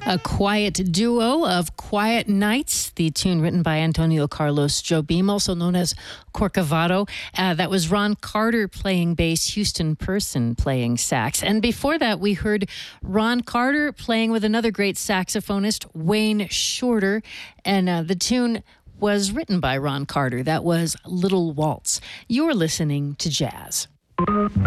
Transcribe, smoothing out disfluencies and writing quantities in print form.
A quiet duo of Quiet Nights, the tune written by Antonio Carlos Jobim, also known as Corcovado. That was Ron Carter playing bass, Houston Person playing sax. And before that, we heard Ron Carter playing with another great saxophonist, Wayne Shorter. And the tune was written by Ron Carter. That was Little Waltz. You're listening to Jazz.